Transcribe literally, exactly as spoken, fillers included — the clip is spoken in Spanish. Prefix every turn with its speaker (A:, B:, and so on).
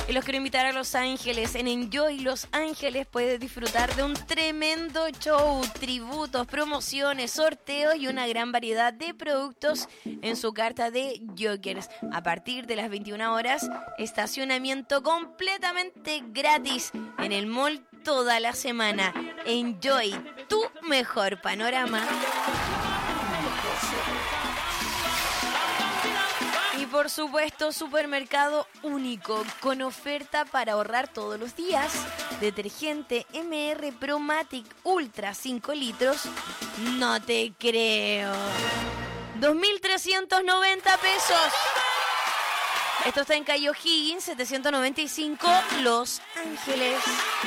A: Y los quiero invitar a Los Ángeles. En Enjoy Los Ángeles puedes disfrutar de un tremendo show, tributos, promociones, sorteos y una gran variedad de productos en su carta de Jokers. A partir de las veintiuna horas, estacionamiento completamente gratis en el mall toda la semana. Enjoy, tu mejor panorama. Y por supuesto, supermercado único, con oferta para ahorrar todos los días. Detergente M R Promatic Ultra cinco litros. No te creo. dos mil trescientos noventa pesos. Esto está en calle O'Higgins, setecientos noventa y cinco, Los Ángeles.